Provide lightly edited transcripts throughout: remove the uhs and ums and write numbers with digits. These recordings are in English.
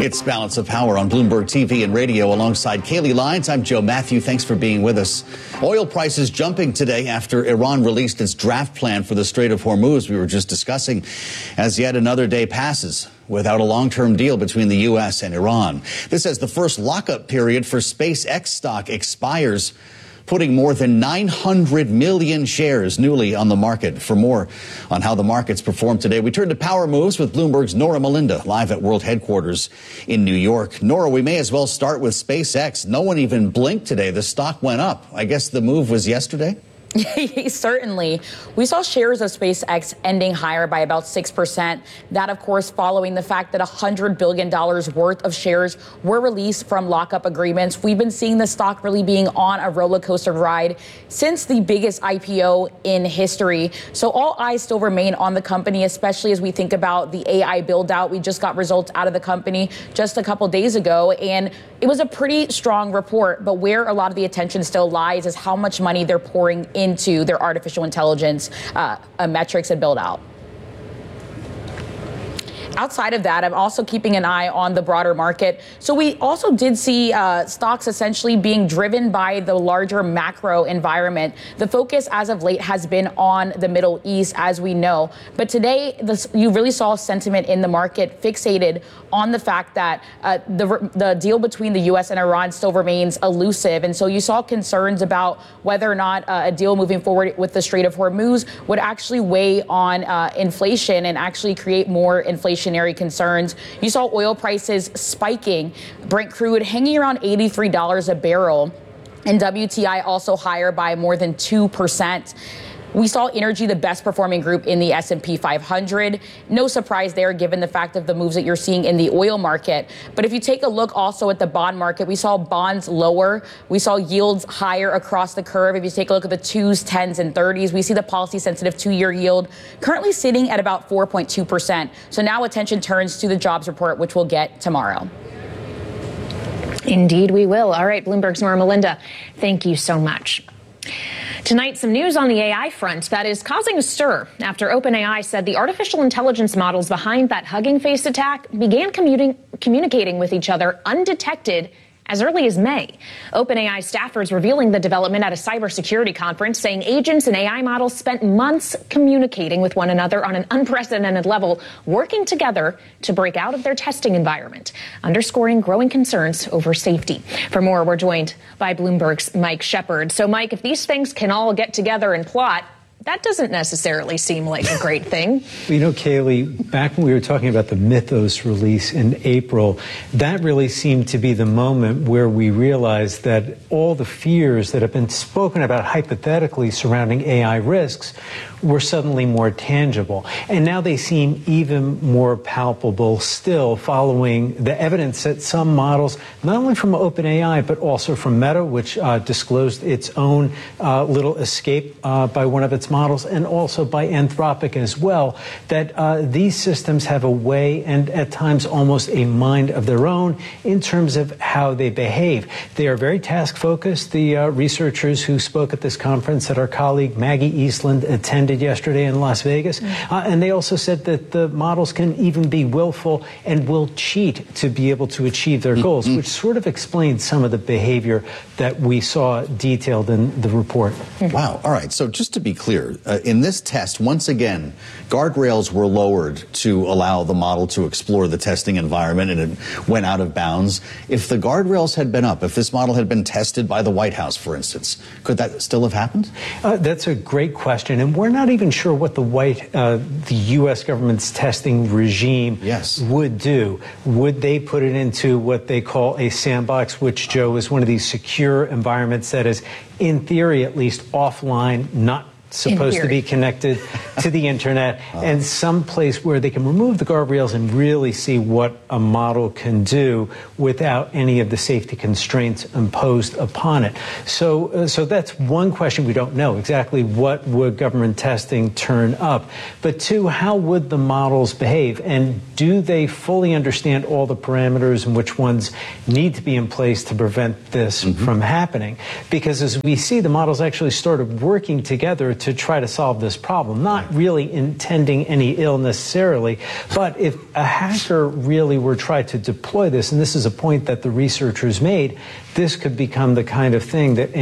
It's Balance of Power on Bloomberg TV and radio alongside Kaylee Lyons. I'm Joe Matthew. Thanks for being with us. Oil prices jumping today after Iran released its draft plan for the Strait of Hormuz we were just discussing, as yet another day passes without a long-term deal between the U.S. and Iran. This as the first lockup period for SpaceX stock expires, putting more than 900 million shares newly on the market. For more on how the markets performed today, we turn to Power Moves with Bloomberg's Nora Melinda, live at World Headquarters in New York. Nora, we may as well start with SpaceX. No one even blinked today. The stock went up. I guess the move was yesterday? Certainly. We saw shares of SpaceX ending higher by about 6%. That, of course, following the fact that $100 billion worth of shares were released from lockup agreements. We've been seeing the stock really being on a roller coaster ride since the biggest IPO in history. So all eyes still remain on the company, especially as we think about the AI build out. We just got results out of the company just a couple days ago, and it was a pretty strong report. But where a lot of the attention still lies is how much money they're pouring into their artificial intelligence metrics and build out. Outside of that, I'm also keeping an eye on the broader market. So we also did see stocks essentially being driven by the larger macro environment. The focus as of late has been on the Middle East, as we know. But today, you really saw sentiment in the market fixated on the fact that the deal between the U.S. and Iran still remains elusive. And so you saw concerns about whether or not a deal moving forward with the Strait of Hormuz would actually weigh on inflation and actually create more inflationary concerns. You saw oil prices spiking, Brent crude hanging around $83 a barrel, and WTI also higher by more than 2%. We saw energy the best performing group in the S&P 500. No surprise there, given the fact of the moves that you're seeing in the oil market. But if you take a look also at the bond market, we saw bonds lower. We saw yields higher across the curve. If you take a look at the 2s, 10s, and 30s, we see the policy-sensitive 2-year yield currently sitting at about 4.2%. So now attention turns to the jobs report, which we'll get tomorrow. Indeed, we will. All right, Bloomberg's Nora Melinda, thank you so much. Tonight, some news on the AI front that is causing a stir after OpenAI said the artificial intelligence models behind that Hugging Face attack began communicating with each other undetected as early as May. OpenAI staffers revealing the development at a cybersecurity conference, saying agents and AI models spent months communicating with one another on an unprecedented level, working together to break out of their testing environment, underscoring growing concerns over safety. For more, we're joined by Bloomberg's Mike Shepard. So, Mike, if these things can all get together and plot, that doesn't necessarily seem like a great thing. You know, Kaylee, back when we were talking about the Mythos release in April, that really seemed to be the moment where we realized that all the fears that have been spoken about hypothetically surrounding AI risks were suddenly more tangible. And now they seem even more palpable still, following the evidence that some models, not only from OpenAI, but also from Meta, which disclosed its own little escape by one of its models, and also by Anthropic as well, that these systems have a way and at times almost a mind of their own in terms of how they behave. They are very task focused. The researchers who spoke at this conference that our colleague Maggie Eastland attended yesterday in Las Vegas, and they also said that the models can even be willful and will cheat to be able to achieve their goals, which sort of explains some of the behavior that we saw detailed in the report. Wow. All right. So just to be clear, in this test, once again, guardrails were lowered to allow the model to explore the testing environment, and it went out of bounds. If the guardrails had been up, if this model had been tested by the White House, for instance, could that still have happened? That's a great question, and we're not even sure what the U.S. government's testing regime would do. Would they put it into what they call a sandbox, which, Joe, is one of these secure environments that is, in theory at least, offline, not supposed to be connected to the internet, and some place where they can remove the guardrails and really see what a model can do without any of the safety constraints imposed upon it. So that's one question we don't know exactly. What would government testing turn up? But two, how would the models behave? And do they fully understand all the parameters and which ones need to be in place to prevent this from happening? Because as we see, the models actually started working together to try to solve this problem, not really intending any ill necessarily. But if a hacker really were trying to deploy this, and this is a point that the researchers made, this could become the kind of thing that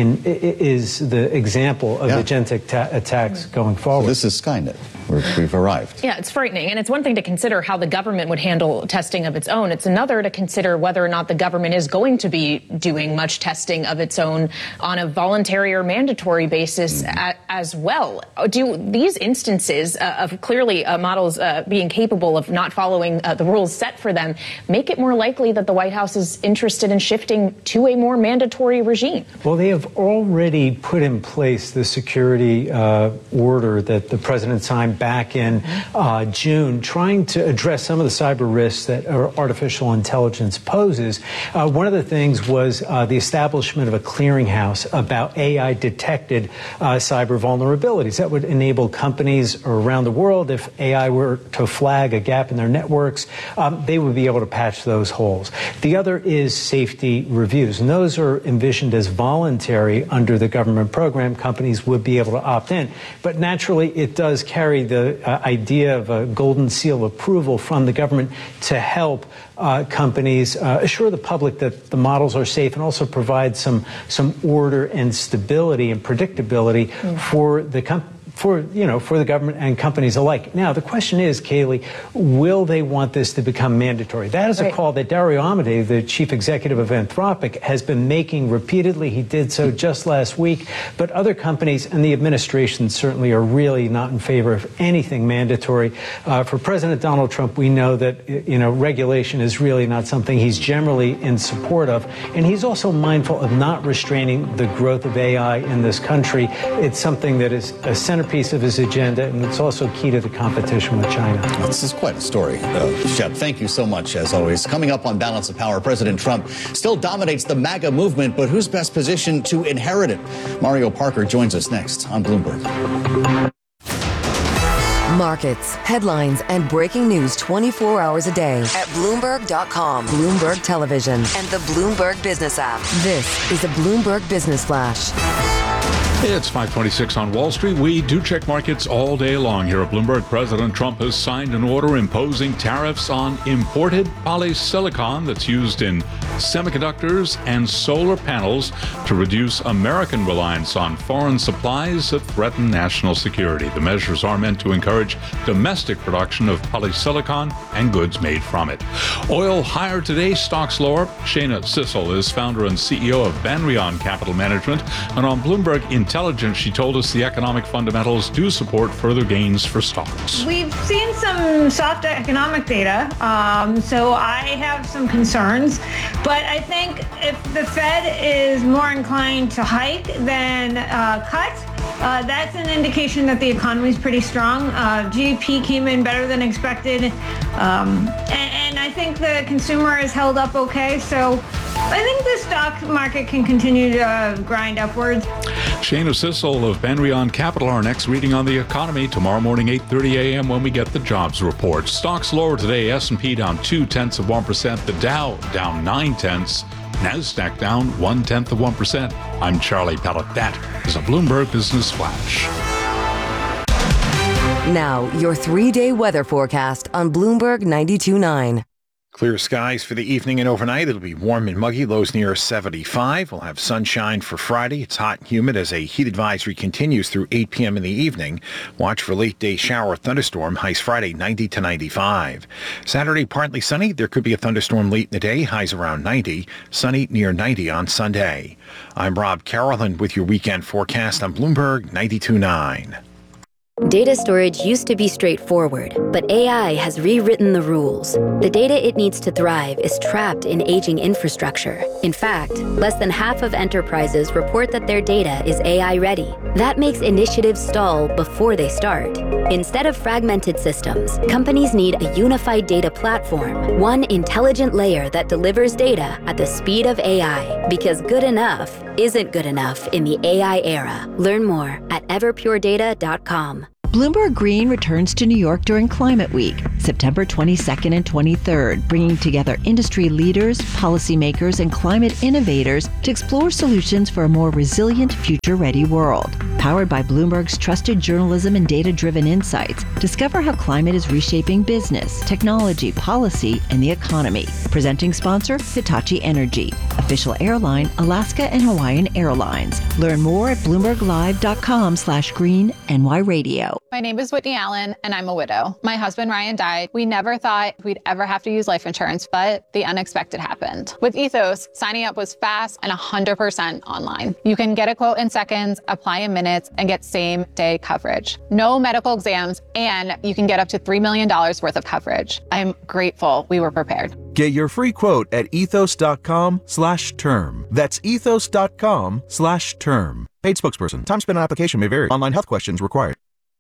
is the example of agentic attacks going forward. So this is Skynet. We've arrived. Yeah, it's frightening. And it's one thing to consider how the government would handle testing of its own. It's another to consider whether or not the government is going to be doing much testing of its own on a voluntary or mandatory basis as well. Do these instances of clearly models being capable of not following the rules set for them make it more likely that the White House is interested in shifting to a more mandatory regime? Well, they have already put in place the security order that the president signed back in June, trying to address some of the cyber risks that artificial intelligence poses. One of the things was the establishment of a clearinghouse about AI-detected cyber vulnerabilities. That would enable companies around the world, if AI were to flag a gap in their networks, they would be able to patch those holes. The other is safety reviews, and those are envisioned as voluntary under the government program. Companies would be able to opt in. But naturally, it does carry the idea of a golden seal of approval from the government to help companies assure the public that the models are safe and also provide some order and stability and predictability for the for the government and companies alike. Now, the question is, Kayleigh, will they want this to become mandatory? That is a call that Dario Amodei, the chief executive of Anthropic, has been making repeatedly. He did so just last week. But other companies and the administration certainly are really not in favor of anything mandatory. For President Donald Trump, we know that, regulation is really not something he's generally in support of. And he's also mindful of not restraining the growth of AI in this country. It's something that is a centerpiece of his agenda, and it's also key to the competition with China. This is quite a story, Shep. Thank you so much, as always. Coming up on Balance of Power, President Trump still dominates the MAGA movement, but who's best positioned to inherit it? Mario Parker joins us next on Bloomberg. Markets, headlines, and breaking news 24 hours a day at Bloomberg.com, Bloomberg Television, and the Bloomberg Business app. This is a Bloomberg Business Flash. It's 5:26 on Wall Street. We do check markets all day long here at Bloomberg. President Trump has signed an order imposing tariffs on imported polysilicon that's used in semiconductors and solar panels to reduce American reliance on foreign supplies that threaten national security. The measures are meant to encourage domestic production of polysilicon and goods made from it. Oil higher today, stocks lower. Shana Sissel is founder and CEO of Banrion Capital Management, and on Bloomberg Intelligence, she told us the economic fundamentals do support further gains for stocks. We've seen some soft economic data, so I have some concerns. But I think if the Fed is more inclined to hike than cut, that's an indication that the economy is pretty strong. GDP came in better than expected, and I think the consumer is held up okay. So I think the stock market can continue to grind upwards. Shana Sissel of Banrion Capital, our next reading on the economy tomorrow morning, 8:30 a.m. when we get the jobs report. Stocks lower today. S&P down 0.2%. The Dow down 0.9. NASDAQ down 0.1%. I'm Charlie Pellet. That is a Bloomberg Business Flash. Now, your 3-day weather forecast on Bloomberg 92.9. Clear skies for the evening and overnight. It'll be warm and muggy, lows near 75. We'll have sunshine for Friday. It's hot and humid as a heat advisory continues through 8 p.m. in the evening. Watch for late day shower thunderstorm. Highs Friday 90 to 95. Saturday partly sunny. There could be a thunderstorm late in the day. Highs around 90. Sunny near 90 on Sunday. I'm Rob Carolan with your weekend forecast on Bloomberg 92.9. Data storage used to be straightforward, but AI has rewritten the rules. The data it needs to thrive is trapped in aging infrastructure. In fact, less than half of enterprises report that their data is AI ready. That makes initiatives stall before they start. Instead of fragmented systems, companies need a unified data platform, one intelligent layer that delivers data at the speed of AI. Because good enough isn't good enough in the AI era. Learn more at everpuredata.com. Bloomberg Green returns to New York during Climate Week, September 22nd and 23rd, bringing together industry leaders, policymakers, and climate innovators to explore solutions for a more resilient, future-ready world. Powered by Bloomberg's trusted journalism and data-driven insights, discover how climate is reshaping business, technology, policy, and the economy. Presenting sponsor, Hitachi Energy. Official airline, Alaska and Hawaiian Airlines. Learn more at BloombergLive.com/green-NY-radio. My name is Whitney Allen, and I'm a widow. My husband, Ryan, died. We never thought we'd ever have to use life insurance, but the unexpected happened. With Ethos, signing up was fast and 100% online. You can get a quote in seconds, apply in minutes, and get same-day coverage. No medical exams, and you can get up to $3 million worth of coverage. I'm grateful we were prepared. Get your free quote at ethos.com/term. That's ethos.com/term. Paid spokesperson. Time spent on application may vary. Online health questions required.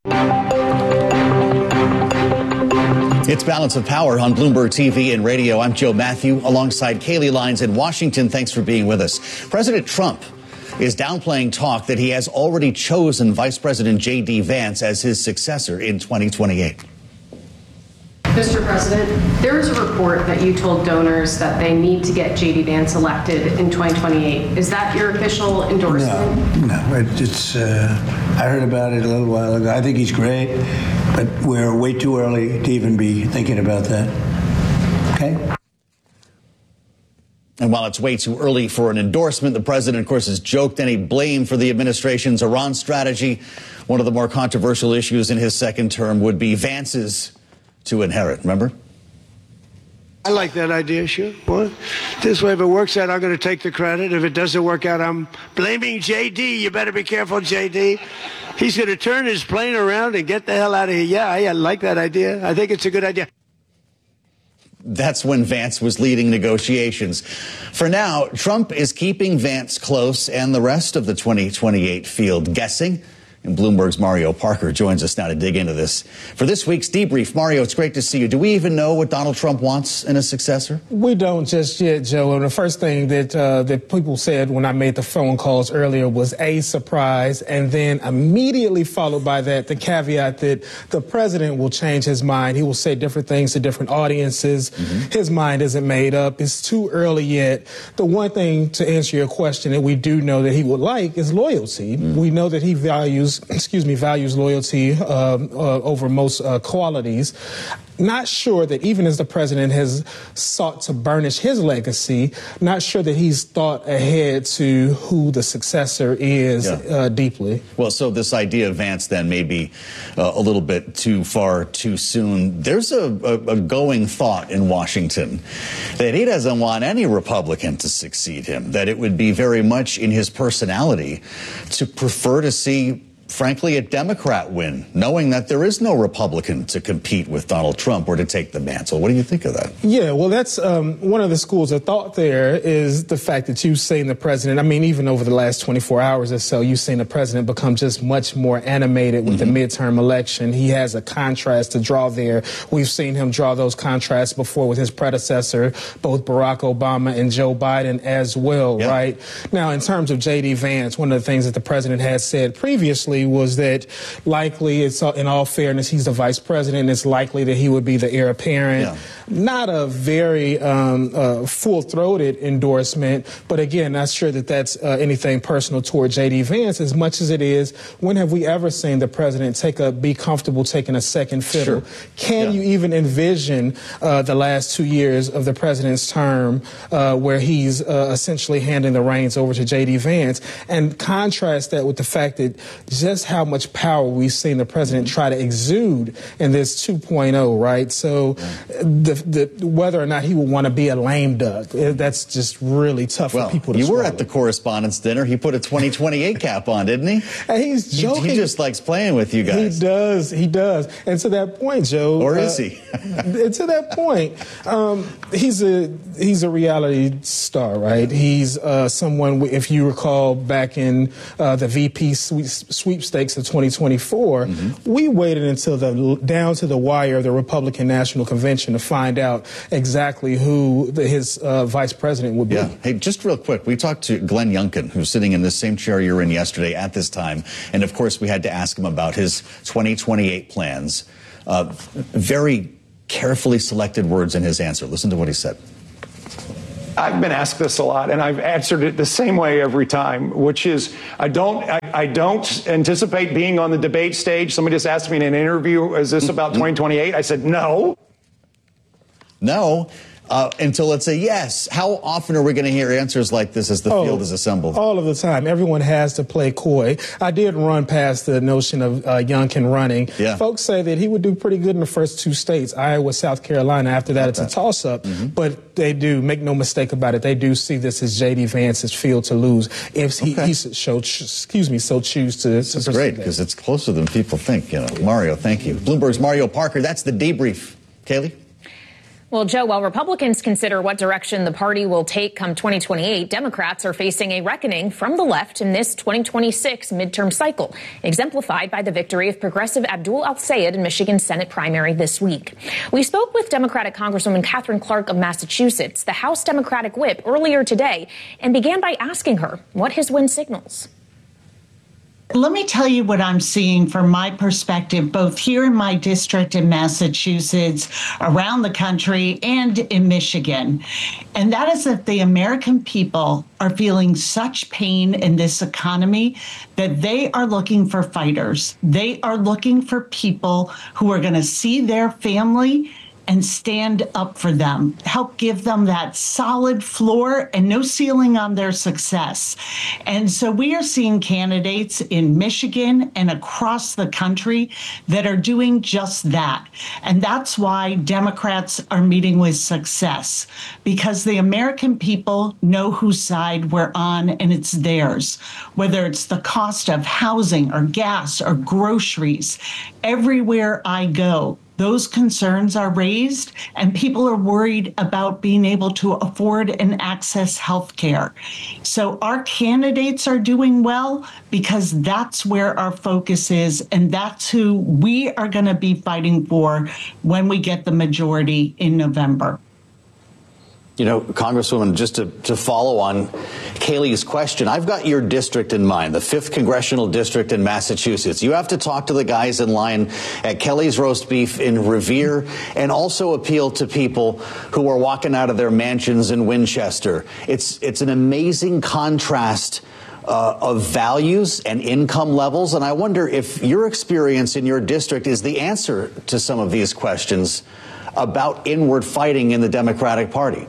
It's Balance of Power on Bloomberg TV and radio. I'm Joe Matthew alongside Kaylee Lyons in Washington. Thanks for being with us. President Trump is downplaying talk that he has already chosen Vice President J.D. Vance as his successor in 2028. Mr. President, there is a report that you told donors that they need to get J.D. Vance elected in 2028. Is that your official endorsement? No. It's. I heard about it a little while ago. I think he's great, but we're way too early to even be thinking about that. Okay? And while it's way too early for an endorsement, the president, of course, has joked any blame for the administration's Iran strategy. One of the more controversial issues in his second term would be Vance's to inherit, remember? I like that idea, sure. Well, this way, if it works out, I'm going to take the credit. If it doesn't work out, I'm blaming J.D. You better be careful, J.D. He's going to turn his plane around and get the hell out of here. Yeah, I like that idea. I think it's a good idea. That's when Vance was leading negotiations. For now, Trump is keeping Vance close and the rest of the 2028 field guessing. And Bloomberg's Mario Parker joins us now to dig into this. For this week's debrief, Mario, it's great to see you. Do we even know what Donald Trump wants in a successor? We don't just yet, Joe. And the first thing that people said when I made the phone calls earlier was a surprise, and then immediately followed by that, the caveat that the president will change his mind. He will say different things to different audiences. His mind isn't made up. It's too early yet. The one thing, to answer your question, that we do know that he would like is loyalty. We know that he values loyalty over most qualities. Not sure that even as the president has sought to burnish his legacy, not sure that he's thought ahead to who the successor is deeply. Well, so this idea of Vance then may be a little bit too far too soon. There's a going thought in Washington that he doesn't want any Republican to succeed him, that it would be very much in his personality to prefer to see, frankly, a Democrat win, knowing that there is no Republican to compete with Donald Trump or to take the mantle. What do you think of that? Yeah, well, that's one of the schools of thought there is the fact that you've seen the president, I mean, even over the last 24 hours or so, you've seen the president become just much more animated with the midterm election. He has a contrast to draw there. We've seen him draw those contrasts before with his predecessor, both Barack Obama and Joe Biden as well, right? Now, in terms of J.D. Vance, one of the things that the president has said previously was that likely, it's in all fairness, he's the vice president. It's likely that he would be the heir apparent. Not a very full-throated endorsement, but again, not sure that that's anything personal toward J.D. Vance as much as it is, when have we ever seen the president be comfortable taking a second fiddle? Can you even envision the last 2 years of the president's term where he's essentially handing the reins over to J.D. Vance, and contrast that with the fact that just how much power we've seen the president try to exude in this 2.0, right? So whether or not he would want to be a lame duck, that's just really tough for people to swallow. You were at the correspondence dinner. He put a 2028 cap on, didn't he? And he's joking. He just likes playing with you guys. He does. And to that point, Joe. Or is he? To that point, he's a reality star, right? He's someone, if you recall back in the VP sweepstakes of 2024, we waited until down to the wire of the Republican National Convention to find out exactly who his vice president would be. Hey, just real quick, we talked to Glenn Youngkin, who's sitting in the same chair you were in yesterday at this time. And of course, we had to ask him about his 2028 plans. Very carefully selected words in his answer. Listen to what he said. I've been asked this a lot, and I've answered it the same way every time, which is I don't anticipate being on the debate stage. Somebody just asked me in an interview, is this about 2028? I said, no. No. Until let's say yes. How often are we going to hear answers like this as the field is assembled? All of the time. Everyone has to play coy. I did run past the notion of Youngkin running. Yeah. Folks say that he would do pretty good in the first 2 states, Iowa, South Carolina. After that, it's a toss-up. But they do, make no mistake about it, they do see this as J.D. Vance's field to lose if he so choose to This is great because it's closer than people think. Mario, thank you. Bloomberg's Mario Parker. That's the debrief. Kaylee? Well, Joe, while Republicans consider what direction the party will take come 2028, Democrats are facing a reckoning from the left in this 2026 midterm cycle, exemplified by the victory of progressive Abdul El-Sayed in Michigan's Senate primary this week. We spoke with Democratic Congresswoman Katherine Clark of Massachusetts, the House Democratic whip, earlier today, and began by asking her what his win signals. Let me tell you what I'm seeing from my perspective, both here in my district in Massachusetts, around the country, and in Michigan. And that is that the American people are feeling such pain in this economy that they are looking for fighters. They are looking for people who are going to see their family and stand up for them, help give them that solid floor and no ceiling on their success. And so we are seeing candidates in Michigan and across the country that are doing just that. And that's why Democrats are meeting with success, because the American people know whose side we're on and it's theirs, whether it's the cost of housing or gas or groceries. Everywhere I go, those concerns are raised, and people are worried about being able to afford and access health care. So our candidates are doing well because that's where our focus is, and that's who we are going to be fighting for when we get the majority in November. Congresswoman, just to follow on Kaylee's question, I've got your district in mind, the 5th Congressional District in Massachusetts. You have to talk to the guys in line at Kelly's Roast Beef in Revere and also appeal to people who are walking out of their mansions in Winchester. It's an amazing contrast of values and income levels. And I wonder if your experience in your district is the answer to some of these questions about inward fighting in the Democratic Party.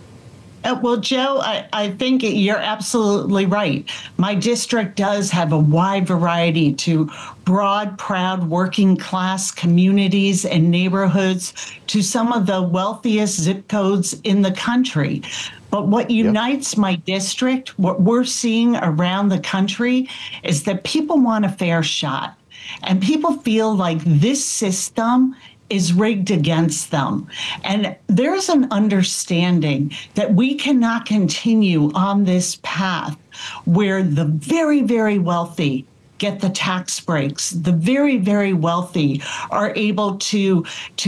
Well, Joe, I think you're absolutely right. My district does have a wide variety to broad, proud, working class communities and neighborhoods to some of the wealthiest zip codes in the country. But what unites my district, what we're seeing around the country, is that people want a fair shot. And people feel like this system is rigged against them. And there's an understanding that we cannot continue on this path where the very, very wealthy get the tax breaks. The very, very wealthy are able to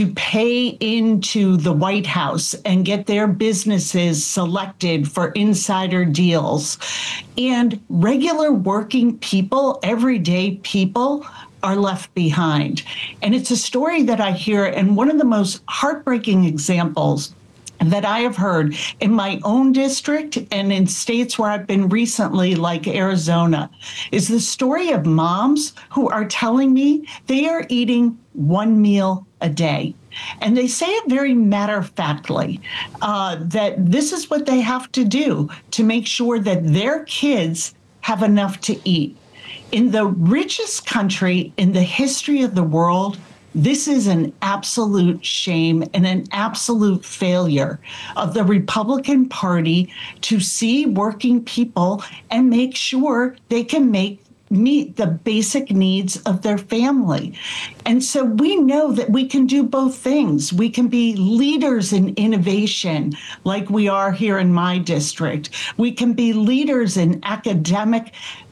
pay into the White House and get their businesses selected for insider deals. And regular working people, everyday people, are left behind. And it's a story that I hear, and one of the most heartbreaking examples that I have heard in my own district and in states where I've been recently, like Arizona, is the story of moms who are telling me they are eating one meal a day. And they say it very matter-of-factly, that this is what they have to do to make sure that their kids have enough to eat. In the richest country in the history of the world, this is an absolute shame and an absolute failure of the Republican Party to see working people and make sure they can meet the basic needs of their family. And so we know that we can do both things. We can be leaders in innovation like we are here in my district. We can be leaders in academic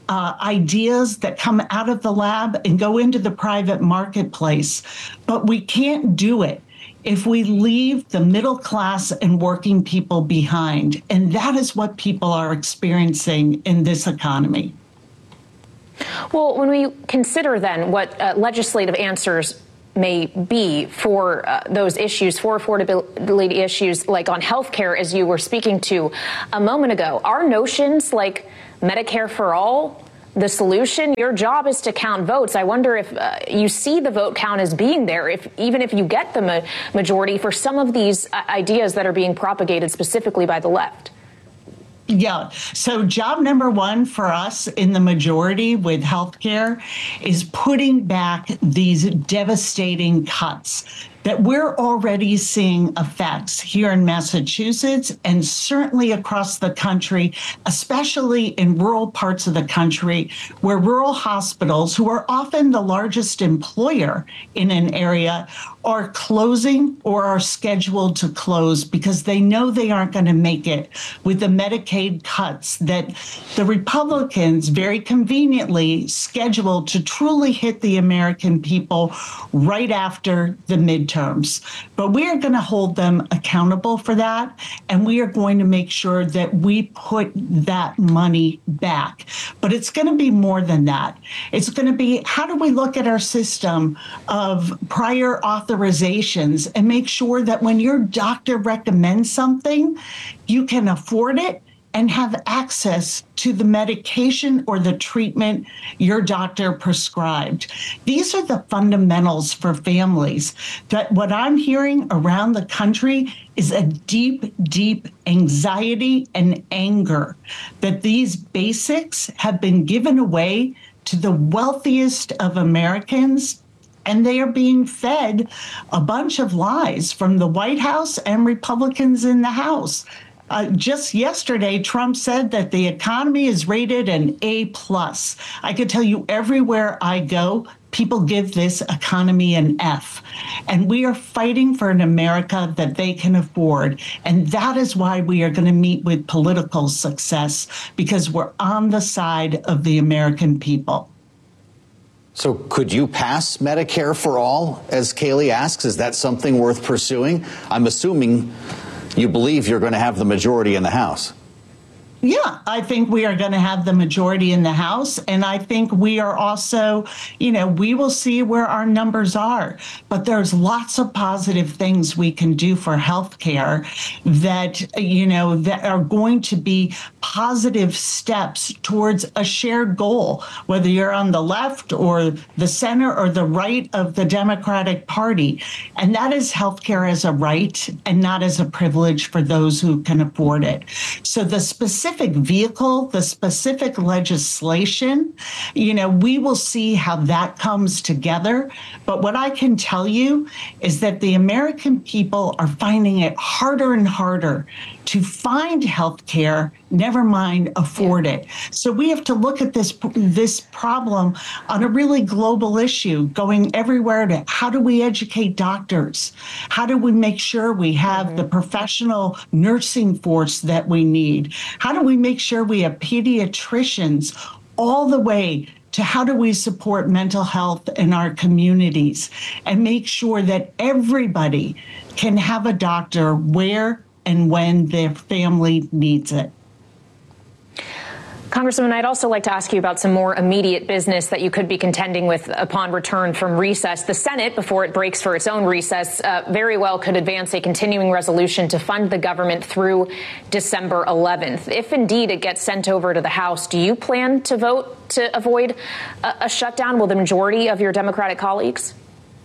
ideas that come out of the lab and go into the private marketplace. But we can't do it if we leave the middle class and working people behind. And that is what people are experiencing in this economy. Well, when we consider then what legislative answers may be for those issues, for affordability issues like on healthcare, as you were speaking to a moment ago. Are notions like Medicare for all the solution? Your job is to count votes. I wonder if you see the vote count as being there, even if you get the majority for some of these ideas that are being propagated specifically by the left. Yeah. So job number one for us in the majority with healthcare is putting back these devastating cuts that we're already seeing effects here in Massachusetts and certainly across the country, especially in rural parts of the country where rural hospitals, who are often the largest employer in an area, are closing or are scheduled to close because they know they aren't going to make it with the Medicaid cuts that the Republicans very conveniently scheduled to truly hit the American people right after the midterms. But we are going to hold them accountable for that, and we are going to make sure that we put that money back. But it's going to be more than that. It's going to be, how do we look at our system of prior authorizations and make sure that when your doctor recommends something, you can afford it and have access to the medication or the treatment your doctor prescribed. These are the fundamentals for families. That what I'm hearing around the country is a deep, deep anxiety and anger that these basics have been given away to the wealthiest of Americans, and they are being fed a bunch of lies from the White House and Republicans in the House. Just yesterday, Trump said that the economy is rated an A+. I could tell you everywhere I go, people give this economy an F. And we are fighting for an America that they can afford. And that is why we are going to meet with political success, because we're on the side of the American people. So could you pass Medicare for all, as Kayleigh asks? Is that something worth pursuing? I'm assuming you believe you're going to have the majority in the House. Yeah, I think we are going to have the majority in the House. And I think we are also, we will see where our numbers are. But there's lots of positive things we can do for healthcare that, that are going to be positive steps towards a shared goal, whether you're on the left or the center or the right of the Democratic Party. And that is healthcare as a right and not as a privilege for those who can afford it. So the specific vehicle, the specific legislation, we will see how that comes together. But what I can tell you is that the American people are finding it harder and harder to find health care, never mind afford it. So we have to look at this problem on a really global issue, going everywhere to how do we educate doctors? How do we make sure we have the professional nursing force that we need? How do we make sure we have pediatricians all the way to how do we support mental health in our communities and make sure that everybody can have a doctor where and when their family needs it. Congresswoman, I'd also like to ask you about some more immediate business that you could be contending with upon return from recess. The Senate, before it breaks for its own recess, very well could advance a continuing resolution to fund the government through December 11th. If indeed it gets sent over to the House, do you plan to vote to avoid a shutdown? Will the majority of your Democratic colleagues?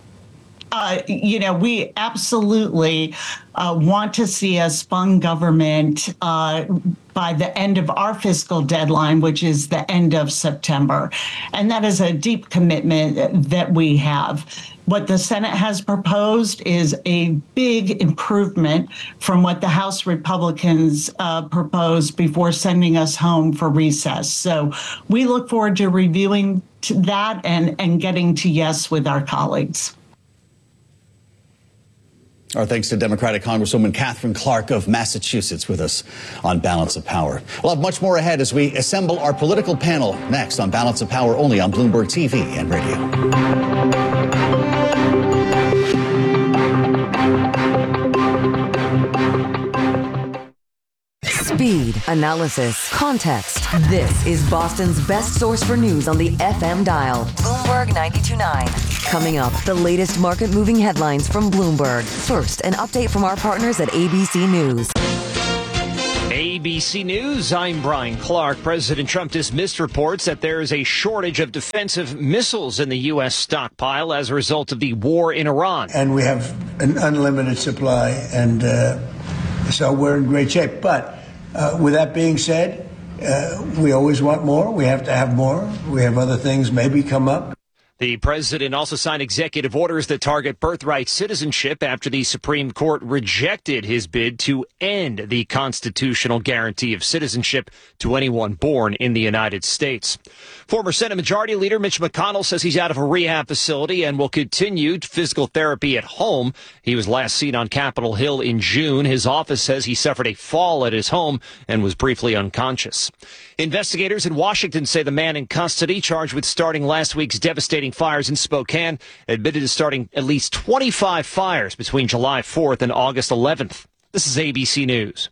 We absolutely want to see us fund government by the end of our fiscal deadline, which is the end of September. And that is a deep commitment that we have. What the Senate has proposed is a big improvement from what the House Republicans proposed before sending us home for recess. So we look forward to reviewing that and getting to yes with our colleagues. Our thanks to Democratic Congresswoman Katherine Clark of Massachusetts with us on Balance of Power. We'll have much more ahead as we assemble our political panel next on Balance of Power, only on Bloomberg TV and radio. Speed, analysis, context. This is Boston's best source for news on the FM dial. Bloomberg 92.9. Coming up, the latest market-moving headlines from Bloomberg. First, an update from our partners at ABC News. ABC News, I'm Brian Clark. President Trump dismissed reports that there is a shortage of defensive missiles in the U.S. stockpile as a result of the war in Iran. And we have an unlimited supply, and so we're in great shape. But with that being said, we always want more. We have to have more. We have other things maybe come up. The president also signed executive orders that target birthright citizenship after the Supreme Court rejected his bid to end the constitutional guarantee of citizenship to anyone born in the United States. Former Senate Majority Leader Mitch McConnell says he's out of a rehab facility and will continue physical therapy at home. He was last seen on Capitol Hill in June. His office says he suffered a fall at his home and was briefly unconscious. Investigators in Washington say the man in custody charged with starting last week's devastating fires in Spokane admitted to starting at least 25 fires between July 4th and August 11th. This is ABC News.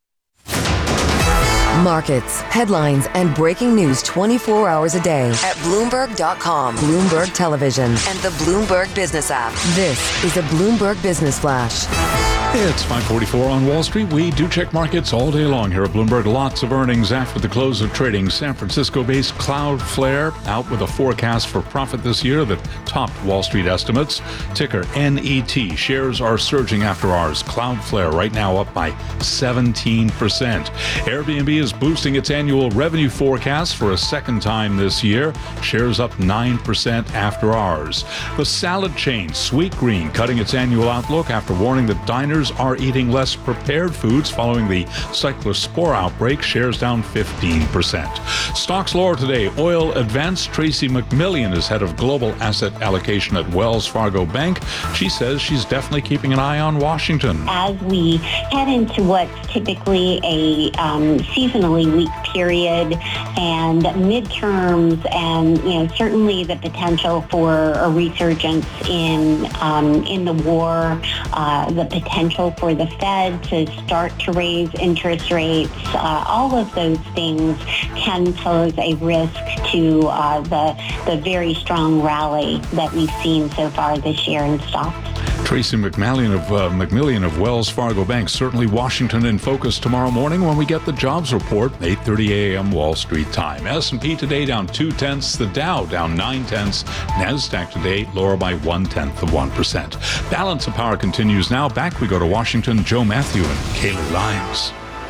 Markets, headlines, and breaking news 24 hours a day at Bloomberg.com, Bloomberg Television, and the Bloomberg Business app. This is a Bloomberg Business Flash. It's 5:44 on Wall Street. We do check markets all day long here at Bloomberg. Lots of earnings after the close of trading. San Francisco-based Cloudflare out with a forecast for profit this year that topped Wall Street estimates. Ticker NET. Shares are surging after hours. Cloudflare right now up by 17%. Airbnb is boosting its annual revenue forecast for a second time this year. Shares up 9% after hours. The salad chain Sweetgreen cutting its annual outlook after warning that diners are eating less prepared foods following the cyclospora outbreak. Shares down 15%. Stocks lower today. Oil advance. Tracy McMillian is head of global asset allocation at Wells Fargo Bank. She says she's definitely keeping an eye on Washington. As we head into what's typically a seasonally weak period and midterms, and certainly the potential for a resurgence in the war, the potential for the Fed to start to raise interest rates, all of those things can pose a risk to the very strong rally that we've seen so far this year in stocks. Tracy McMillian of Wells Fargo Bank. Certainly Washington in focus tomorrow morning when we get the jobs report, 8:30 a.m. Wall Street time. S&P today down 0.2. The Dow down 0.9. NASDAQ today lower by 0.1%. Balance of Power continues now. Back we go to Washington. Joe Matthew and Kaylee Lyons.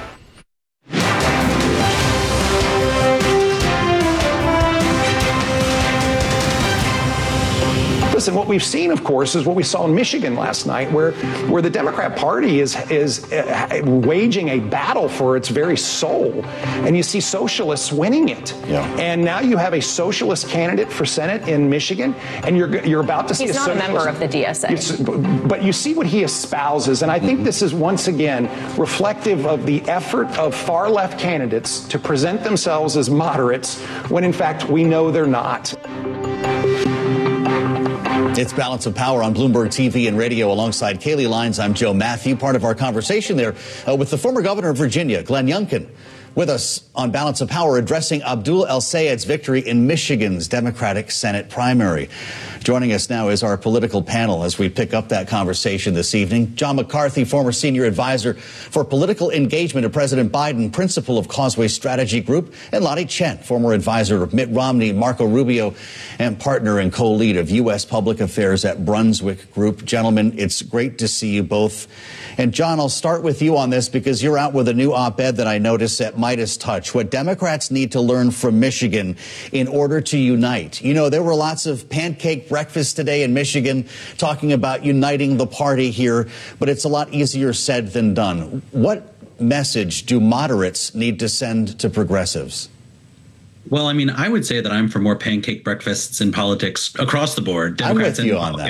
Listen, what we've seen, of course, is what we saw in Michigan last night, where the Democrat Party is waging a battle for its very soul, and you see socialists winning it. Yeah. And now you have a socialist candidate for Senate in Michigan, and you're about to see. He's not a member of the DSA. But you see what he espouses, and I think this is once again reflective of the effort of far left candidates to present themselves as moderates when in fact we know they're not. It's Balance of Power on Bloomberg TV and radio alongside Kaylee Lyons. I'm Joe Matthew. Part of our conversation there with the former governor of Virginia, Glenn Youngkin, with us on Balance of Power addressing Abdul El-Sayed's victory in Michigan's Democratic Senate primary. Joining us now is our political panel as we pick up that conversation this evening. John McCarthy, former senior advisor for political engagement of President Biden, principal of Causeway Strategy Group, and Lonnie Chen, former advisor of Mitt Romney, Marco Rubio, and partner and co-lead of U.S. Public Affairs at Brunswick Group. Gentlemen, it's great to see you both. And John, I'll start with you on this because you're out with a new op-ed that I noticed at Midas Touch. What Democrats need to learn from Michigan in order to unite. You know, there were lots of pancake breakfast today in Michigan talking about uniting the party here, but it's a lot easier said than done. What message do moderates need to send to progressives? Well, I mean, I would say that I'm for more pancake breakfasts in politics across the board. Democrats, I'm with you on that.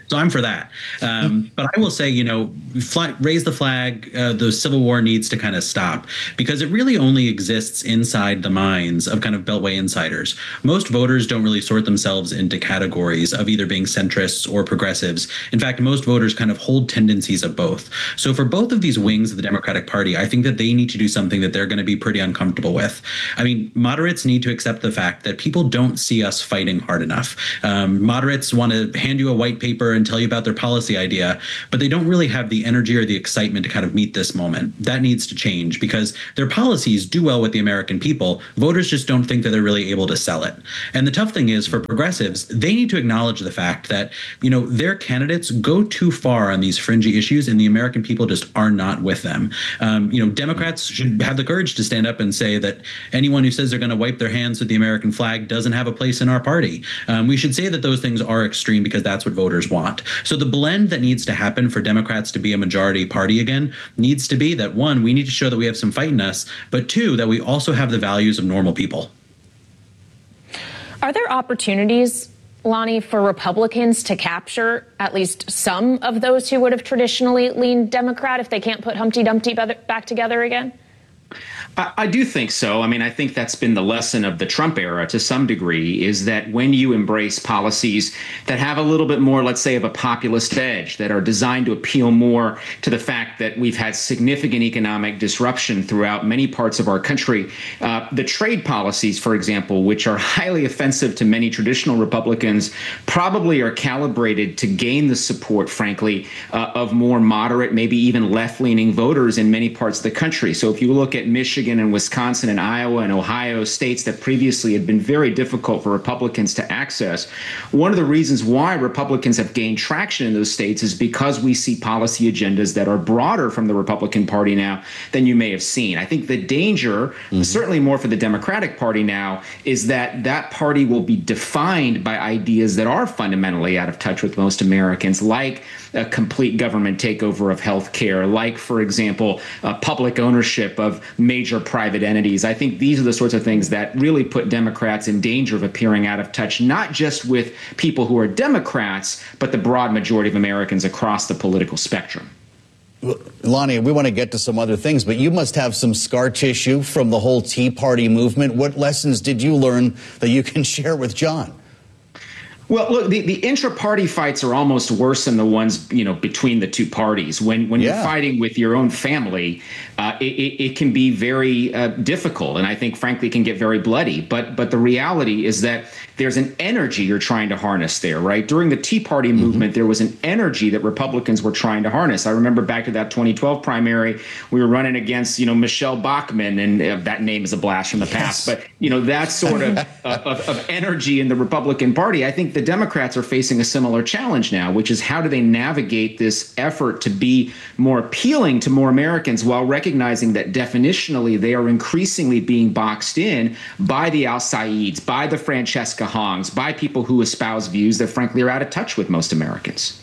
So I'm for that. But I will say, raise the flag. The civil war needs to kind of stop, because it really only exists inside the minds of kind of Beltway insiders. Most voters don't really sort themselves into categories of either being centrists or progressives. In fact, most voters kind of hold tendencies of both. So for both of these wings of the Democratic Party, I think that they need to do something that they're going to be pretty uncomfortable with. I mean, moderates need to accept the fact that people don't see us fighting hard enough. Moderates want to hand you a white paper and tell you about their policy idea, but they don't really have the energy or the excitement to kind of meet this moment. That needs to change, because their policies do well with the American people. Voters just don't think that they're really able to sell it. And the tough thing is, for progressives, they need to acknowledge the fact that, their candidates go too far on these fringy issues, and the American people just are not with them. Democrats should have the courage to stand up and say that anyone who says they're going to wipe their hands with the American flag doesn't have a place in our party. We should say that those things are extreme, because that's what voters want. So the blend that needs to happen for Democrats to be a majority party again needs to be that, one, we need to show that we have some fight in us, but two, that we also have the values of normal people. Are there opportunities, Lonnie, for Republicans to capture at least some of those who would have traditionally leaned Democrat if they can't put Humpty Dumpty back together again? I do think so. I mean, I think that's been the lesson of the Trump era to some degree, is that when you embrace policies that have a little bit more, let's say, of a populist edge, that are designed to appeal more to the fact that we've had significant economic disruption throughout many parts of our country, the trade policies, for example, which are highly offensive to many traditional Republicans, probably are calibrated to gain the support, frankly, of more moderate, maybe even left-leaning voters in many parts of the country. So if you look at Michigan and Wisconsin and Iowa and Ohio, states that previously had been very difficult for Republicans to access, one of the reasons why Republicans have gained traction in those states is because we see policy agendas that are broader from the Republican Party now than you may have seen. I think the danger, certainly more for the Democratic Party now, is that that party will be defined by ideas that are fundamentally out of touch with most Americans, like a complete government takeover of health care, like, for example, public ownership of major private entities. I think these are the sorts of things that really put Democrats in danger of appearing out of touch, not just with people who are Democrats, but the broad majority of Americans across the political spectrum. Lonnie, we want to get to some other things, but you must have some scar tissue from the whole Tea Party movement. What lessons did you learn that you can share with John? Well, look, the intra-party fights are almost worse than the ones, between the two parties. When you're fighting with your own family, it can be very difficult, and I think, frankly, it can get very bloody. But the reality is that there's an energy you're trying to harness there, right? During the Tea Party movement, there was an energy that Republicans were trying to harness. I remember back to that 2012 primary, we were running against, Michelle Bachmann, and that name is a blast from the past. But, that sort of energy in the Republican Party. I think the Democrats are facing a similar challenge now, which is how do they navigate this effort to be more appealing to more Americans while recognizing that definitionally they are increasingly being boxed in by the Al-Saids, by the Francesca Hongs, by people who espouse views that frankly are out of touch with most Americans.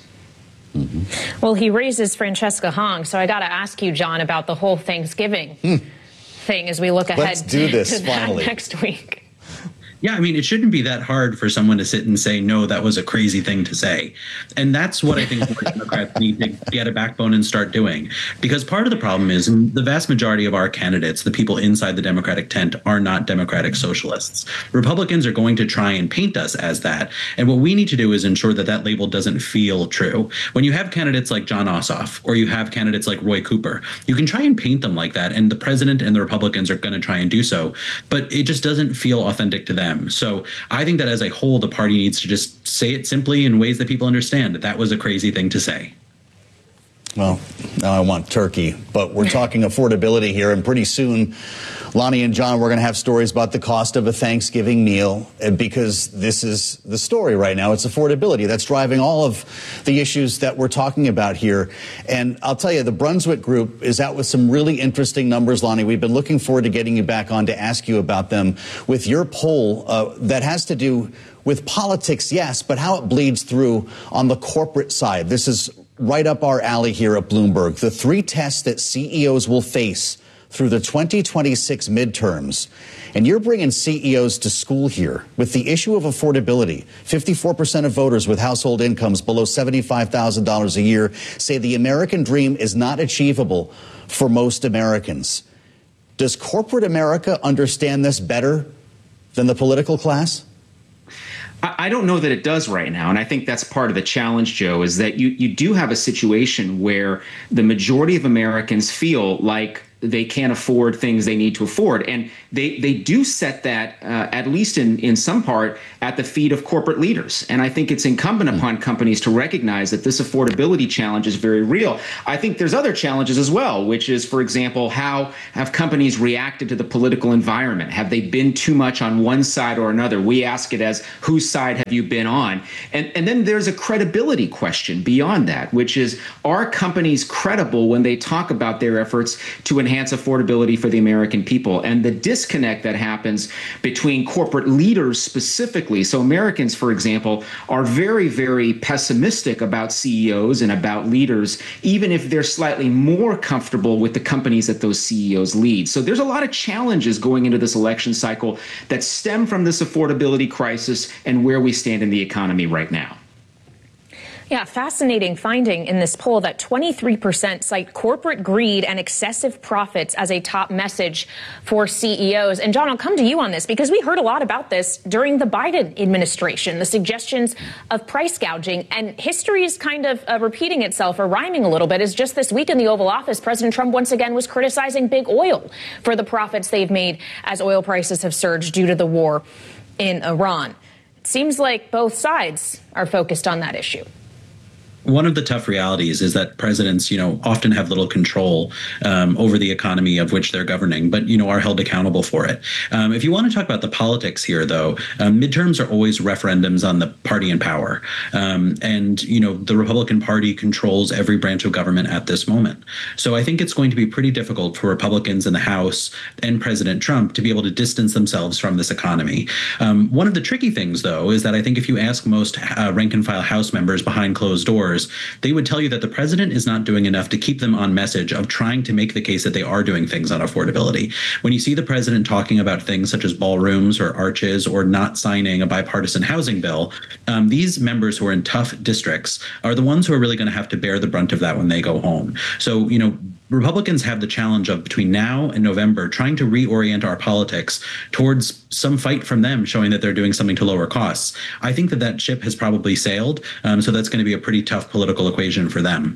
Well, he raises Francesca Hong, so I got to ask you, John, about the whole Thanksgiving thing as we look ahead to that next week. Yeah, I mean, it shouldn't be that hard for someone to sit and say, no, that was a crazy thing to say. And that's what I think more Democrats need to get a backbone and start doing. Because part of the problem is the vast majority of our candidates, the people inside the Democratic tent, are not Democratic socialists. Republicans are going to try and paint us as that. And what we need to do is ensure that that label doesn't feel true. When you have candidates like Jon Ossoff, or you have candidates like Roy Cooper, you can try and paint them like that. And the president and the Republicans are going to try and do so. But it just doesn't feel authentic to them. So I think that as a whole, the party needs to just say it simply in ways that people understand that that was a crazy thing to say. Well, now I want turkey, but we're talking affordability here, and pretty soon, Lonnie and John, we're going to have stories about the cost of a Thanksgiving meal, because this is the story right now. It's affordability that's driving all of the issues that we're talking about here. And I'll tell you, the Brunswick Group is out with some really interesting numbers, Lonnie. We've been looking forward to getting you back on to ask you about them with your poll that has to do with politics, yes, but how it bleeds through on the corporate side. This is right up our alley here at Bloomberg. The three tests that CEOs will face through the 2026 midterms. And you're bringing CEOs to school here with the issue of affordability. 54% of voters with household incomes below $75,000 a year say the American dream is not achievable for most Americans. Does corporate America understand this better than the political class? I don't know that it does right now. And I think that's part of the challenge, Joe, is that you do have a situation where the majority of Americans feel like they can't afford things they need to afford. And they do set that, at least in some part, at the feet of corporate leaders. And I think it's incumbent upon companies to recognize that this affordability challenge is very real. I think there's other challenges as well, which is, for example, how have companies reacted to the political environment? Have they been too much on one side or another? We ask it as, whose side have you been on? And then there's a credibility question beyond that, which is, are companies credible when they talk about their efforts to enhance affordability for the American people? And the disconnect that happens between corporate leaders specifically. So Americans, for example, are very, very pessimistic about CEOs and about leaders, even if they're slightly more comfortable with the companies that those CEOs lead. So there's a lot of challenges going into this election cycle that stem from this affordability crisis and where we stand in the economy right now. Yeah, fascinating finding in this poll that 23% cite corporate greed and excessive profits as a top message for CEOs. And John, I'll come to you on this because we heard a lot about this during the Biden administration, the suggestions of price gouging. And history is kind of repeating itself or rhyming a little bit. As just this week in the Oval Office, President Trump once again was criticizing big oil for the profits they've made as oil prices have surged due to the war in Iran. It seems like both sides are focused on that issue. One of the tough realities is that presidents, often have little control over the economy of which they're governing, but, are held accountable for it. If you want to talk about the politics here, though, midterms are always referendums on the party in power. The Republican Party controls every branch of government at this moment. So I think it's going to be pretty difficult for Republicans in the House and President Trump to be able to distance themselves from this economy. One of the tricky things, though, is that I think if you ask most rank and file House members behind closed doors, they would tell you that the president is not doing enough to keep them on message of trying to make the case that they are doing things on affordability. When you see the president talking about things such as ballrooms or arches or not signing a bipartisan housing bill, these members who are in tough districts are the ones who are really going to have to bear the brunt of that when they go home. So, Republicans have the challenge of between now and November trying to reorient our politics towards some fight from them showing that they're doing something to lower costs. I think that ship has probably sailed, so that's going to be a pretty tough political equation for them.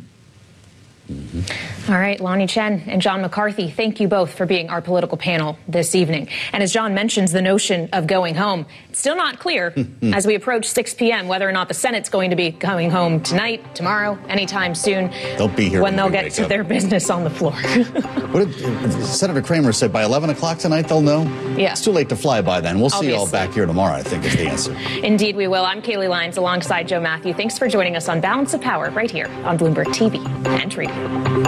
All right, Lonnie Chen and John McCarthy, thank you both for being our political panel this evening. And as John mentions the notion of going home, it's still not clear as we approach 6 p.m. whether or not the Senate's going to be coming home tonight, tomorrow, anytime soon. They'll be here when they'll get to their business on the floor. What did Senator Kramer said by 11 o'clock tonight they'll know? Yeah. It's too late to fly by then. We'll see you all back here tomorrow, I think is the answer. Indeed we will. I'm Kaylee Lyons alongside Joe Matthew. Thanks for joining us on Balance of Power right here on Bloomberg TV and Radio.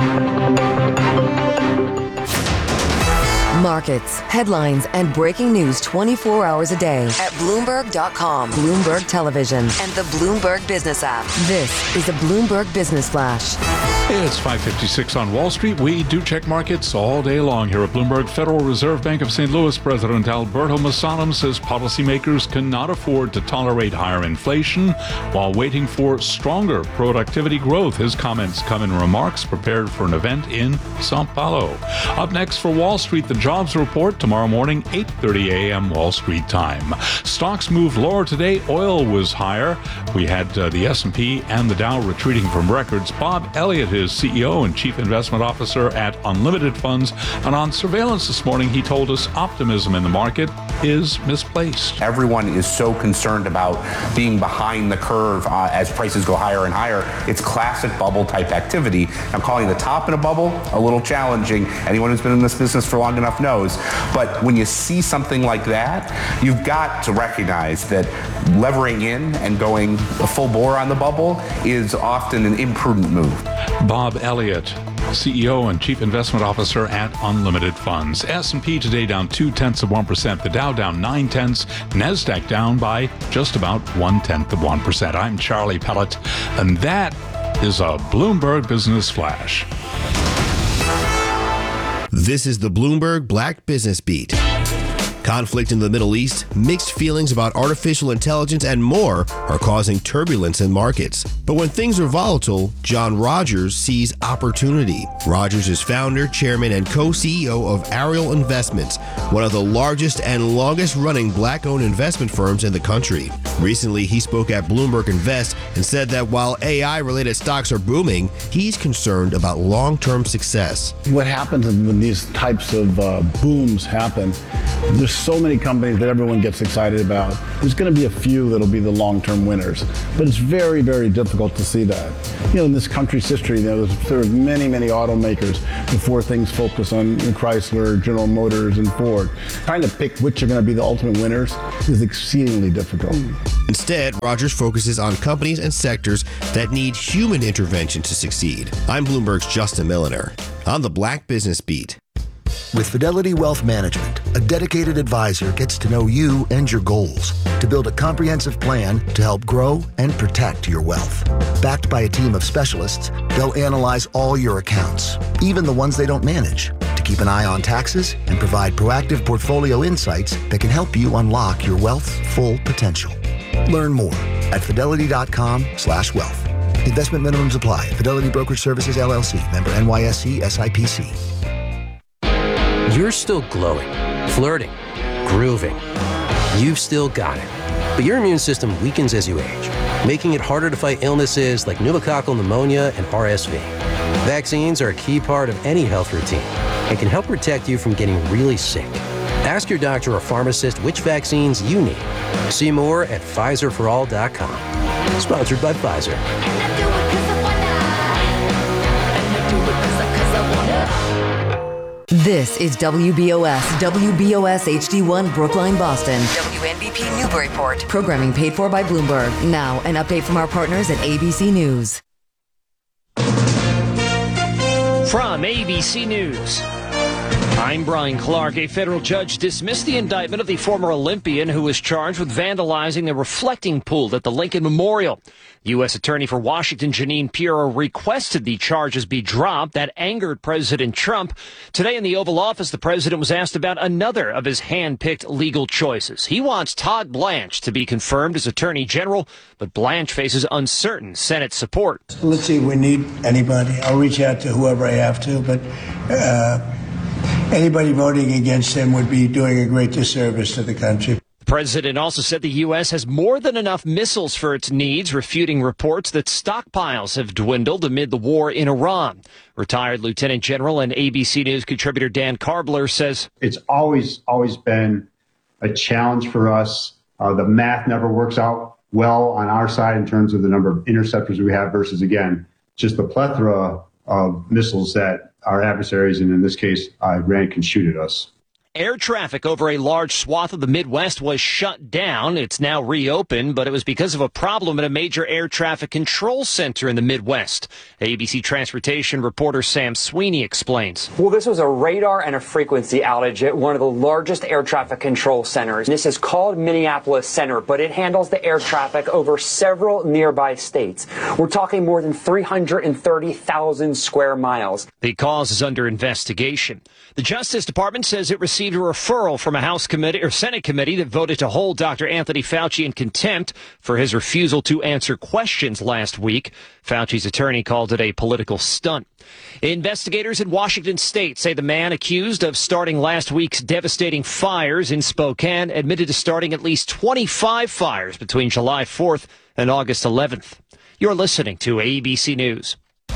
Markets, headlines, and breaking news 24 hours a day at Bloomberg.com, Bloomberg Television, and the Bloomberg Business app. This is the Bloomberg Business Flash. It's 5:56 on Wall Street. We do check markets all day long here at Bloomberg. Federal Reserve Bank of St. Louis President Alberto Massanum says policymakers cannot afford to tolerate higher inflation while waiting for stronger productivity growth. His comments come in remarks prepared for an event in Sao Paulo. Up next for Wall Street, the jobs report tomorrow morning, 8:30 a.m. Wall Street time. Stocks moved lower today. Oil was higher. We had the S&P and the Dow retreating from records. Bob Elliott is CEO and Chief Investment Officer at Unlimited Funds. And on surveillance this morning, he told us optimism in the market is misplaced. Everyone is so concerned about being behind the curve as prices go higher and higher. It's classic bubble type activity. I'm calling the top in a bubble a little challenging. Anyone who's been in this business for long enough knows. But when you see something like that, you've got to recognize that levering in and going full bore on the bubble is often an imprudent move. Bob Elliott, CEO and Chief Investment Officer at Unlimited Funds. S&P today down 0.2%. The Dow down 0.9. NASDAQ down by just about 0.1%. I'm Charlie Pellet, and that is a Bloomberg Business Flash. This is the Bloomberg Black Business Beat. Conflict in the Middle East, mixed feelings about artificial intelligence, and more are causing turbulence in markets. But when things are volatile, John Rogers sees opportunity. Rogers is founder, chairman, and co-CEO of Ariel Investments, one of the largest and longest-running black-owned investment firms in the country. Recently, he spoke at Bloomberg Invest and said that while AI-related stocks are booming, he's concerned about long-term success. What happens when these types of booms happen, there's so many companies that everyone gets excited about. There's going to be a few that'll be the long-term winners, but it's very, very difficult to see that. In this country's history, there were many, many automakers before things focus on Chrysler, General Motors, and Ford. Trying to pick which are going to be the ultimate winners is exceedingly difficult. Instead, Rogers focuses on companies and sectors that need human intervention to succeed. I'm Bloomberg's Justin Milliner on the Black Business Beat. With Fidelity Wealth Management, a dedicated advisor gets to know you and your goals to build a comprehensive plan to help grow and protect your wealth. Backed by a team of specialists, they'll analyze all your accounts, even the ones they don't manage, to keep an eye on taxes and provide proactive portfolio insights that can help you unlock your wealth's full potential. Learn more at fidelity.com/wealth. Investment minimums apply. Fidelity Brokerage Services, LLC. Member NYSE SIPC. You're still glowing, flirting, grooving. You've still got it. But your immune system weakens as you age, making it harder to fight illnesses like pneumococcal pneumonia and RSV. Vaccines are a key part of any health routine and can help protect you from getting really sick. Ask your doctor or pharmacist which vaccines you need. See more at PfizerForAll.com. Sponsored by Pfizer. This is WBOS HD1 Brookline, Boston. WNBP Newburyport. Programming paid for by Bloomberg. Now, an update from our partners at ABC News. From ABC News, I'm Brian Clark. A federal judge dismissed the indictment of the former Olympian who was charged with vandalizing the reflecting pool at the Lincoln Memorial. U.S. Attorney for Washington, Jeanine Pirro, requested the charges be dropped. That angered President Trump. Today in the Oval Office, the president was asked about another of his hand-picked legal choices. He wants Todd Blanche to be confirmed as Attorney General, but Blanche faces uncertain Senate support. Let's see if we need anybody. I'll reach out to whoever I have to, but anybody voting against him would be doing a great disservice to the country. The president also said the U.S. has more than enough missiles for its needs, refuting reports that stockpiles have dwindled amid the war in Iran. Retired Lieutenant General and ABC News contributor Dan Karbler says, it's always been a challenge for us. The math never works out well on our side in terms of the number of interceptors we have versus, again, just the plethora of missiles that our adversaries, and in this case, Iran, can shoot at us. Air traffic over a large swath of the Midwest was shut down. It's now reopened, but it was because of a problem at a major air traffic control center in the Midwest. ABC Transportation reporter Sam Sweeney explains. Well, this was a radar and a frequency outage at one of the largest air traffic control centers. This is called Minneapolis Center, but it handles the air traffic over several nearby states. We're talking more than 330,000 square miles. The cause is under investigation. The Justice Department says it received a referral from a House committee or Senate committee that voted to hold Dr. Anthony Fauci in contempt for his refusal to answer questions last week. Fauci's attorney called it a political stunt. Investigators in Washington state say the man accused of starting last week's devastating fires in Spokane admitted to starting at least 25 fires between July 4th and August 11th. You're listening to ABC News.